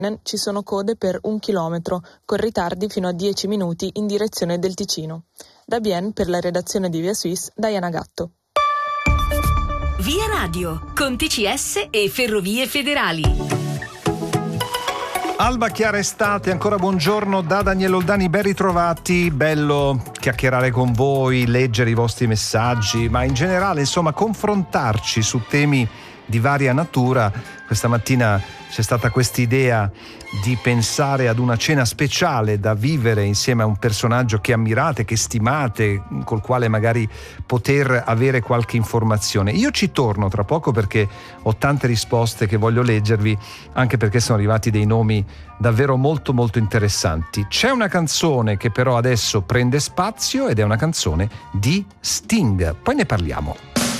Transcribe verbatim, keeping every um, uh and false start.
ci sono code per un chilometro, con ritardi fino a dieci minuti in direzione del Ticino. Da Bienne, per la redazione di Via Suisse, Diana Gatto. Via Radio, con T C S e Ferrovie Federali. Alba chiara estate, ancora buongiorno da Daniele Oldani, ben ritrovati, bello chiacchierare con voi, leggere i vostri messaggi, ma in generale insomma confrontarci su temi di varia natura. Questa mattina c'è stata quest'idea di pensare ad una cena speciale da vivere insieme a un personaggio che ammirate, che stimate, col quale magari poter avere qualche informazione. Io ci torno tra poco perché ho tante risposte che voglio leggervi, anche perché sono arrivati dei nomi davvero molto molto interessanti. C'è una canzone che però adesso prende spazio ed è una canzone di Sting, poi ne parliamo.